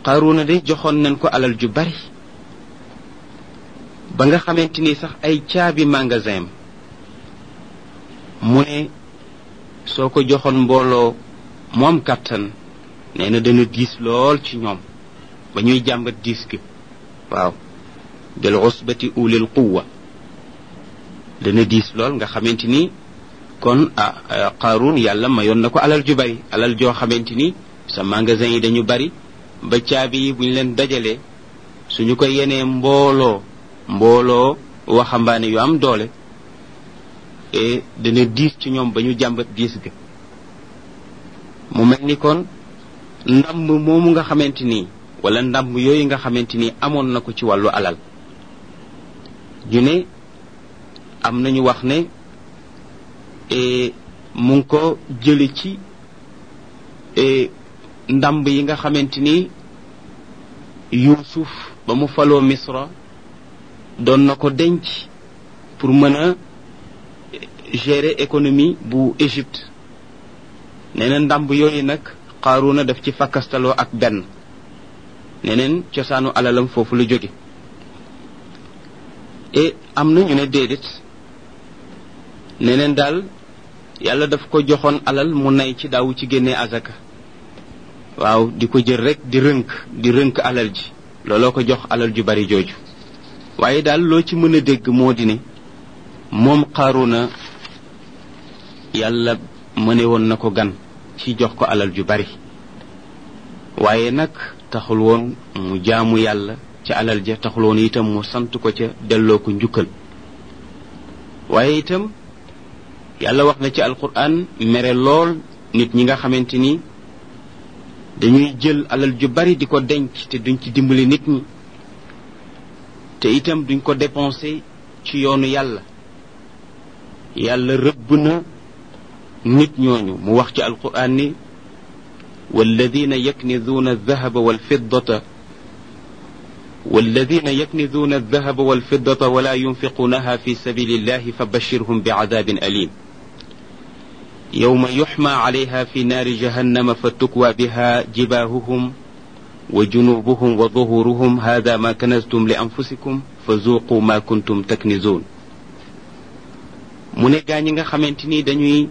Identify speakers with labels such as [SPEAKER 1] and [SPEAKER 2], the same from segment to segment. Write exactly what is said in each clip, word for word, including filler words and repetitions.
[SPEAKER 1] Qaaruuna de joxoon nañ ko alal ju bari ba nga xamante ni sax ay caabi magasin mu ne soo ko joxoon mbooloo moom kàttan nee na dana diis lool ci ñoom ba ñuy jàmbat diis gi waaw bil usbati ulil quwwa dana diis lool nga xamante ni kon ah Qaaruun yàlla mayoon na ko alal ju bari alal joo xamante ni sa magasin yi dañu bari ba caabi yi buñ leen dajalee suñu ko yenee mbooloo mbooloo waxambaane yu am doole e dana diis ci ñoom ba ñu jàmbat diis ga mu mel ni kon ndàmb moomu nga xamante ni wala ndàmb yooyu nga xamante ni amoon na ko ci wàllu alal ñu ne am nañu wax ne mu ngi ko jële ci ndàmb yi nga xamante ni Yuusuf ba mu faloo Misra doon na ko denc pour mën a gérer économie bu Égypte nee na ndàmb yooyu nag Qaaruuna daf ci fakkastaloo ak benn neneen cosaanu alalam foofu la jóge et am na ñu ne déedéet neneen daal yàlla daf ko joxoon alal mu nay ci daawu ci génnee azaka waaw di ko jël rek di rënk di rënk alal ji looloo ko jox alal ju bari jooju waaye daal loo ci mën a dégg moo di ne moom Qaaruuna yàlla mëne woon na ko gan ci jox ko alal ju bari waaye nag taxul woon mu jaamu yàlla ca alal ja taxul woon itam mu sant ko ca delloo ko njukkal waaye itam yàlla wax na ci alquran mere lool nit ñi nga xamante ni dañuy jël alal ju bari di ko denc te duñ ci dimbali nit ñi te itam duñ ko dépenser ci yoonu yàlla yàlla rëbb na nit ñooñu mu wax ci alquran ni والذين يكنزون الذهب والفضة والذين يكنزون الذهب والفضة ولا ينفقونها في سبيل الله فبشرهم بعذاب أليم يوم يحمى عليها في نار جهنم فتكوى بها جباههم وجنوبهم وظهورهم هذا ما كنزتم لأنفسكم فذوقوا ما كنتم تكنزون mu ne gaa ñi nga xamante ni dañuy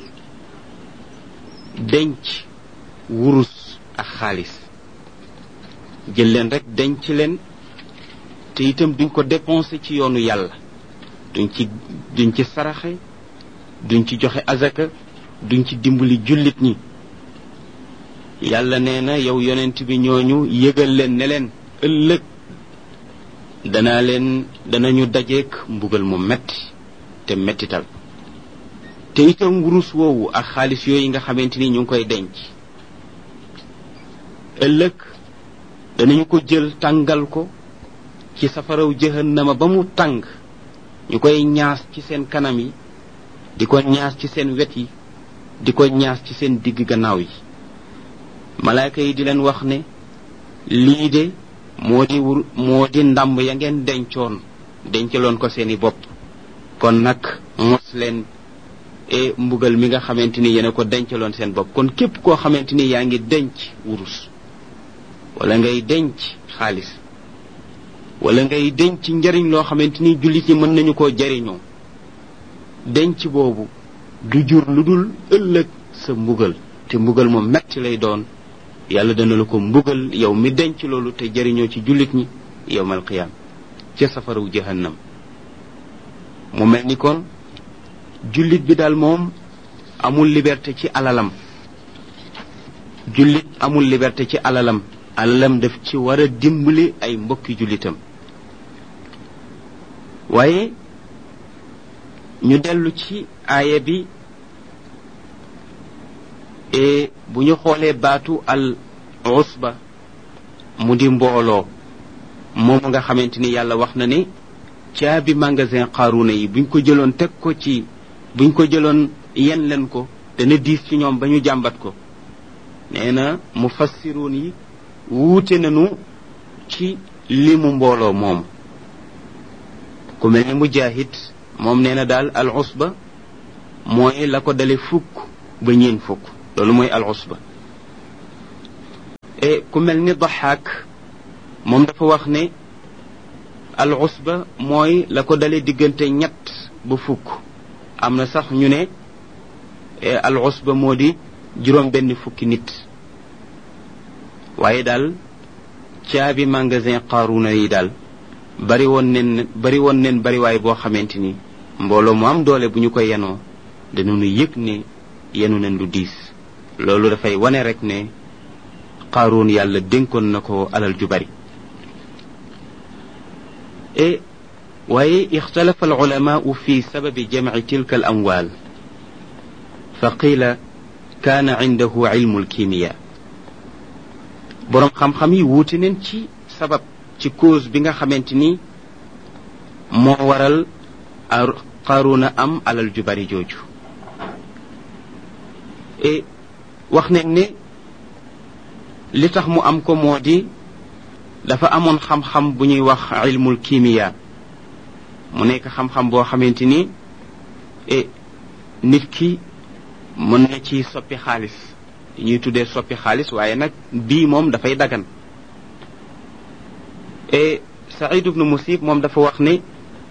[SPEAKER 1] denc wurus ak xaalis jël leen rek denc leen te itam duñ ko dépenser ci yoonu yàlla duñ ci duñ ci saraxe duñ ci joxe azaka duñ ci dimbali jullit ñi yàlla nee na yow yonent bi ñooñu yëgal leen ne leen ëllëg danaa leen danañu dajeek mbugal mu metti te mettital te itam wurus woowu ak xaalis yooyu nga xamante ni ñu ngi koy denc ëllëg danañu ko jël tàngal ko ci safaraw jahannama ba mu tàng ñu koy ñaas ci seen kanam yi di ko ñaas ci seen wet yi di ko ñaas ci seen digg gannaaw yi malaaka yi di leen wax ne lii de moo di wur moo di ndàmb ya ngeen dencoon dencaloon ko seeni bopp kon nag mos leen e mbugal mi nga xamante ni yéen ko dencaloon seen bopp kon képp koo xamante ni yaa ngi denc wurus wala ngay denc xaalis wala ngay denc njariñ loo xamante ni jullit ñi mën nañu koo jariñoo denc boobu du jur lu dul ëllëg sa mbugal te mbugal mu metti lay doon yàlla dana la ko mbugal yow mi denc loolu te jariñoo ci jullit ñi yawmal qiyaam ca safaraw jahannam mu mel ni kon jullit bi daal moom amul liberté ci alalam jullit amul liberté ci alalam alalam daf ci war a dimbali ay mbokki jullitam waaye ñu dellu ci aaya bi e bu ñu xoolee baatu al usba mu di mbooloo moom nga xamante ni yàlla wax na ne caabi magasin Qaaruuna yi buñ ko jëloon teg ko ci buñ ko jëloon yen leen ko dana diis ci ñoom ba ñu jàmbat ko nee na mufassiruun yi wuute nañu ci limu mbooloo moom ku mel ni Mujaahid moom nee na daal al usba mooy la ko dale fukk ba ñeen fukk loolu mooy al usba e ku mel ni Daxaak moom dafa wax ne al usba mooy la ko dale diggante ñett ba fukk am na sax ñu ne al usba moo di juróom benn fukki nit waaye daal caabi magasin Qaaruna yi daal bari woon nen bari woon nen bariwaay boo xamante ni mbooloo mu am doole bu ñu ko yenoo dañu yëg ne yenu nen lu diis loolu dafay wane rek ne Qaaruun yàlla dénkoon na ko alal ju bari e waaye ixtalafa al ulamaau fi sababi jamci tilka al amwaal fa qiila kaana indahu ilmu alkimiya boroom xam-xam yi wuute neen ci sabab ci cause bi nga xamante ni moo waral Qaaruuna am alal ju bari jooju e wax nañ ne li tax mu am ko moo di dafa amoon xam-xam bu ñuy wax ilmul kimiya mu nekk xam-xam boo xamante ni e nit ki mën na ci soppi xaalis ñuy tuddee soppi xaalis waaye nag bii moom dafay dagan e Saïd ibnu Musib moom dafa wax ne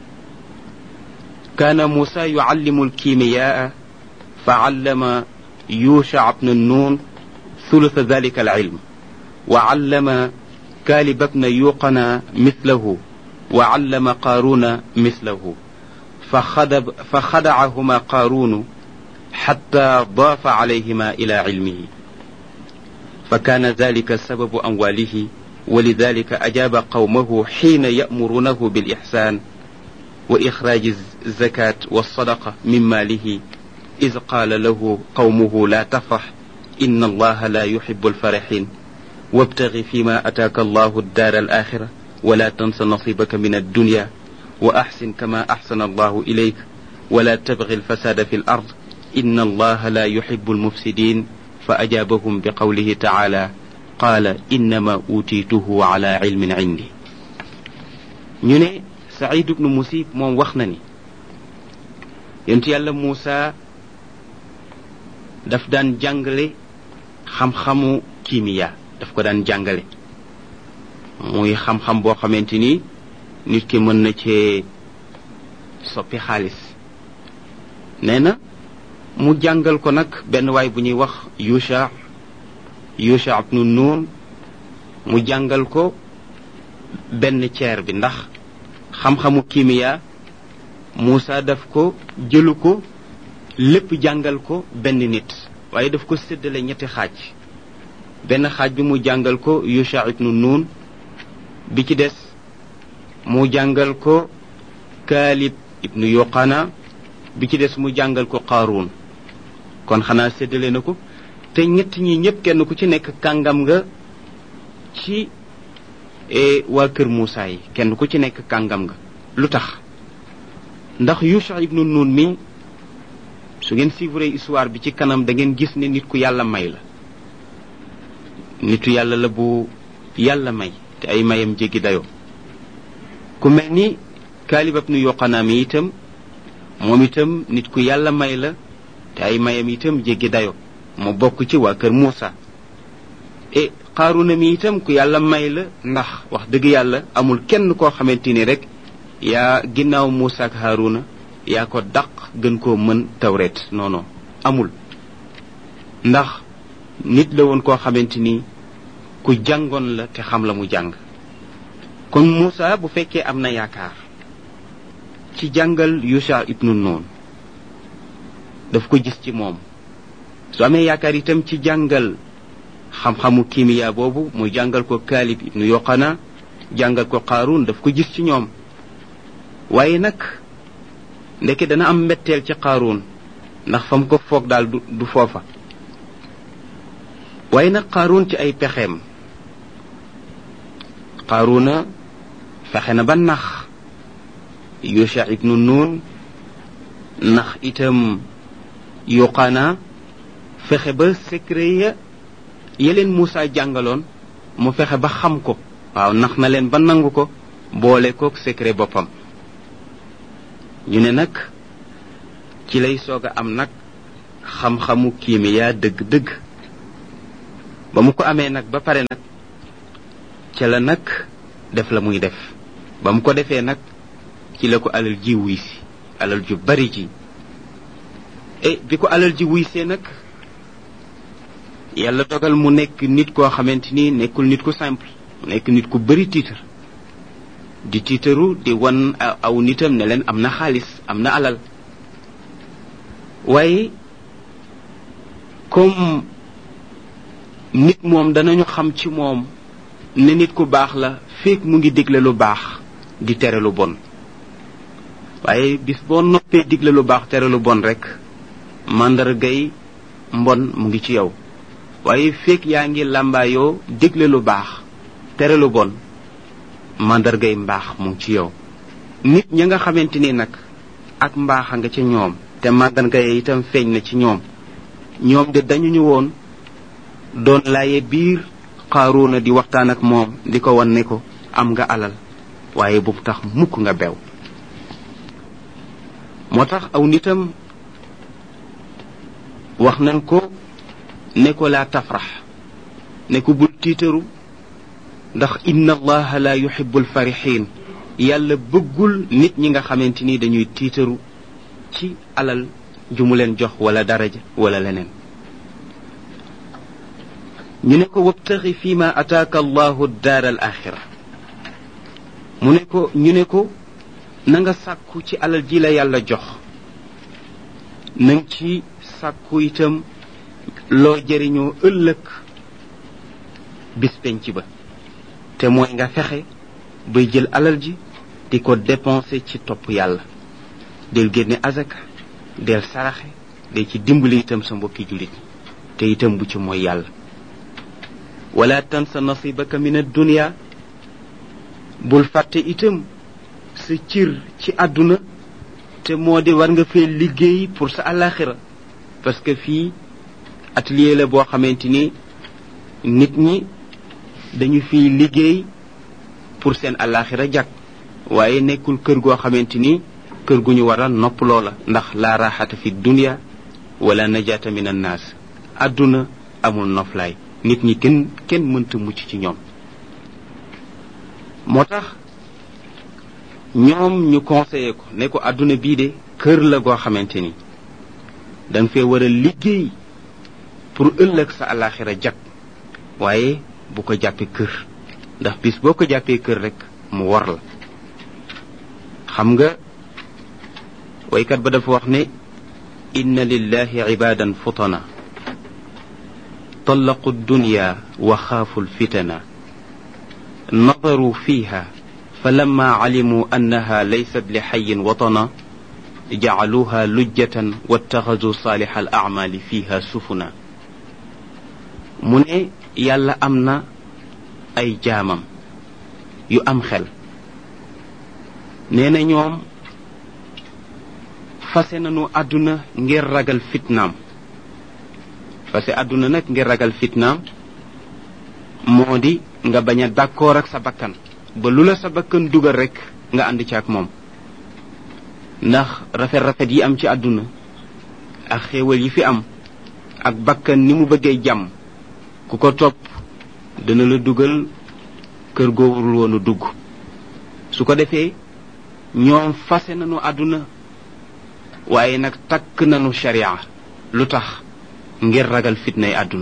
[SPEAKER 1] kaana Muusa yuallimu alkimiyaa fa allama Yusha bna Nun ثلث ذلك العلم وعلم كالب بن يوقنا مثله وعلم قارون مثله فخدب فخدعهما قارون حتى ضاف عليهما إلى علمه فكان ذلك سبب أمواله ولذلك أجاب قومه حين يأمرونه بالإحسان وإخراج الزكاة والصدقة من ماله إذ قال له قومه لا تفرح إن الله لا يحب الفرحين وابتغ فيما أتاك الله الدار الآخرة ولا تنس نصيبك من الدنيا وأحسن كما أحسن الله إليك ولا تبغ الفساد في الأرض إن الله لا يحب المفسدين فأجابهم بقوله تعالى قال إنما أوتيته على علم عندي ñu ne Saïd ibnu Musib moom wax na ni yonent Yàlla Muusa daf daan jàngale xam-xamu kimiya daf ko daan jàngale muy xam-xam boo xamante ni nit ki mën na cee soppi xaalis nee na mu jàngal ko nag benn waay bu ñuy wax Yusha Yusha ibnu Nun mu jàngal ko benn ceer bi ndax xam-xamu kimiya Muusa daf ko jëlu ko lépp jàngal ko benn nit waaye daf ko séddale ñetti xaaj benn xaaj bi mu jàngal ko Yusha ibnu Nun bi ci des mu jàngal ko Kaalib ibnu Yoqana bi ci des mu jàngal ko Qaaruun kon xanaa séddale na ko te ñett ñi ñëpp kenn ku ci nekk kàngam nga ci waa kër Muusa yi kenn ku ci nekk kàngam nga lu tax ndax Yusha ibnu Nun mi su ngeen suivre histoire bi ci kanam da ngeen gis ne nit ku yàlla may la nitu yàlla la bu yàlla may te ay mayam jéggi dayoo ku mel ni Kaalib ibnu Yoqana mi itam moom itam nit ku yàlla may la te ay mayam itam jéggi dayoo mu bokk ci waa kër Muusa e Qaaruna mi itam ku yàlla may la ndax wax dëgg yàlla amul kenn koo xamante ni rek yaa ginnaaw Muusa ak Haaruna yaa ko daq gën koo mën tawreet non non amul ndax nit la woon koo xamante ni ku jàngoon la te xam la mu jàng kon Muusa bu fekkee am na yaakaar ci jàngal Yusha ibnu Nun daf ko gis ci moom su amee yaakaar itam ci jàngal xam-xamu kimiya boobu muy jàngal ko Kaalib ibnu Yoqana jàngal ko Qaaruun daf ko gis ci ñoom waaye nag ndeke dana am mbetteel ci Qaaruun ndax fam ko foog daal du du foofa waaye nag Qaaruun ci ay pexeem Qaaruuna fexe na ba nax Yusha ibnu Nun nax itam Yoqana fexe ba secret ya yeleen Muusa jàngaloon mu fexe ba xam ko waaw nax na leen ba nangu ko boole kook secret boppam ñu ne nag ci lay soog a am nag xam-xamu kimiya dëgg-dëgg ba mu ko amee nag ba pare nag ca la nag def la muy def ba mu ko defee nag ci la ko alal ji wuy si alal ju bari ji e bi ko alal ji wuy see nag yàlla dogal mu nekk nit koo xamante ni nekkul nit ku simple nekk nit ku bari tiitar di tiitaru di wan aw nitam ne leen am na xaalis am na alal waaye comme nit moom danañu xam ci moom ne nit ku baax la fekk mu ngi digle lu baax di tere lu bon waaye bis boo noppee digle lu baax tere lu bon rek màndargay mbon mu ngi ci yow waaye fekk yaa ngi làmbaayoo digle lu baax tere lu bon màndargay mbaax mu ngi ci yow nit ña nga xamante ni nag ak mbaaxa nga ca ñoom te màndargay itam feeñ na ci ñoom ñoom de dañu ñu woon doon laaye biir Qaaruuna di waxtaan ak moom di ko wan ne ko am nga alal waaye bu tax mukk nga bew moo tax aw nitam wax nañ ko ne ko laa tafrax ne ko bul tiitaru ndax inna allaha la yuhibbul farihin yàlla bëggul nit ñi nga xamante ni dañuy tiitaru ci alal ju mu leen jox wala daraja wala leneen ñu ne ko wabtaxi fi ma ataaka allahu daar al axira mu ne ko ñu ne ko na nga sàkku ci alal ji la yàlla jox nang ci sàkku itam loo jëriñoo ëllëg bis penc ba te mooy nga fexe bay jël alal ji di ko dépenser ci topp yàlla del génne azaka del saraxe de ci dimbali itam sa mbokki jullit te itam bu ci mooy yàlla wala tansa nasibaka min ad-dunya bul fàtte itam sa cir ci àdduna te moo di war nga fee liggéey pour sa alaxira parce que fii atelier la boo xamante ni nit ñi dañu fiy liggéey pour seen alaxira jag waaye nekkul kër goo xamante ni kër gu ñu war a nopp loola ndax la raxata fi dunya wala najata min annaas àdduna amul noflaay nit ñi kenn kenn mënta mucc ci ñoom moo tax ñoom ñu conseillé ko ne ko àdduna bii de kër la goo xamante ni da nga fee war a liggéey pour ëllëg sa alaxira jag waaye bu ko jàppee kër ndax bis boo ko jàppee kër rek mu war la xam nga waykat ba dafa wax ne inna lillahi ibadan futana طلقوا الدنيا وخافوا الفتنة نظروا فيها فلما علموا أنها ليست لحي وطنا جعلوها لجة واتخذوا صالح الأعمال فيها سفنا من يالا أمنا أي جامم يو أم خل نينا نيوم فاسنانو أدنا ngir ragal fitnaam parce que àdduna nag ngir ragal fitnaam moo di nga bañ a d'accord ak sa bakkan ba lu la sa bakkan dugal rek nga ànd ci ak moom ndax rafet rafet yi am ci àdduna ak xéewal yi fi am ak bakkan ni mu bëggee jàmm ku ko topp dana la dugal kër goo warul woon a dugg su ko defee ñoom fase nañu àdduna waaye nag takk nañu sharia lu tax ngir ragal fitnay àdduna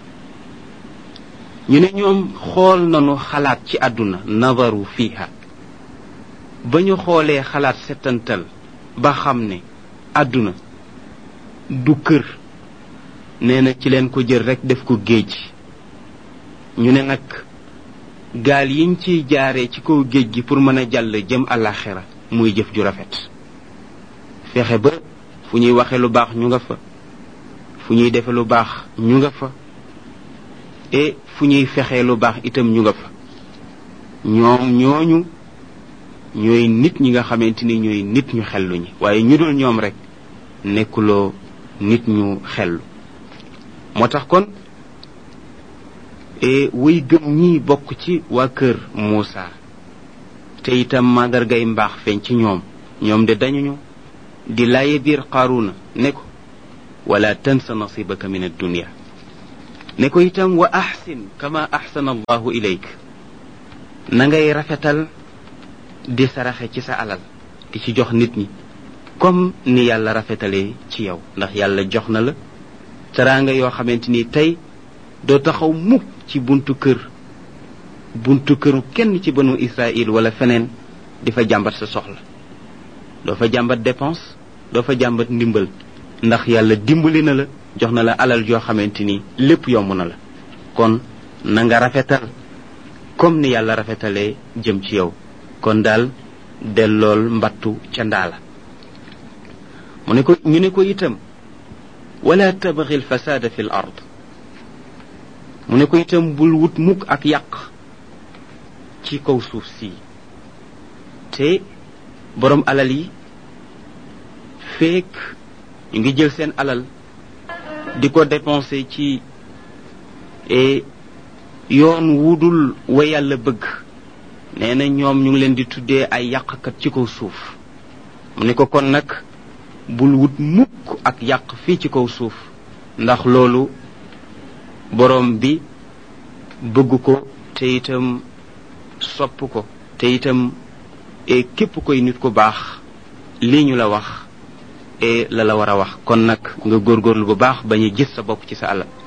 [SPEAKER 1] ñu ne ñoom xool nañu xalaat ci àdduna nazaru fiha ba ñu xoolee xalaat settantal ba xam ne àdduna du kër nee na ci leen ko jël rek def ko géej ñu ne nag gaal yiñ ciy jaaree ci kaw géej gi pour mën a jàll jëm àllaaxira muy jëf ju rafet fexe ba fu ñuy waxe lu baax ñu nga fa fu ñuy defe lu baax ñu nga fa et fu ñuy fexee lu baax itam ñu nga fa ñoom ñooñu ñooy nit ñi nga xamante ni ñooy nit ñu xellu ñi waaye ñu dul ñoom rek nekkuloo nit ñu xellu moo tax kon e way gëm ñi bokk ci waa kër Muusa te itam màndargay mbaax feeñ ci ñoom ñoom de dañuñu di laaye biir Qaaruuna ne ko wala tansa nasibaka min ad-dunya ne ko itam wa ahsin kama ahsana allahu ilayk na ngay rafetal di saraxe ci sa alal di ci jox nit ñi comme ni yàlla rafetalee ci yow ndax yàlla jox na la teraanga yoo xamante ni tey doo taxaw mukk ci buntu kër buntu këru kenn ci banu Israël wala feneen di fa jàmbat sa soxla doo fa jàmbat dépense doo fa jàmbat ndimbal ndax yàlla dimbali na la jox na la alal joo xamante ni lépp yomb na la kon na nga rafetal comme ni yàlla rafetalee jëm ci yow kon daal dellool mbattu ca ndaala mu ne ko ñu ne ko itam wala tabghi alfasada fi l ard mu ne ko itam bul wut mukk ak yàq ci kaw suuf si te borom alal yi fekk ñu ngi jël seen alal di ko dépenser ci yoon wudul wa yàlla bëgg nee na ñoom ñu ngi leen di tuddee ay yàqkat ci kaw suuf mu ne ko kon nag bul wut mukk ak yàq fii ci kaw suuf ndax loolu borom bi bëgg ko te itam sopp ko te itam e képp koy nit ku baax lii ñu la wax e la la war a wax kon nag nga góorgóorlu bu baax bañ a gis sa bopp ci sa alal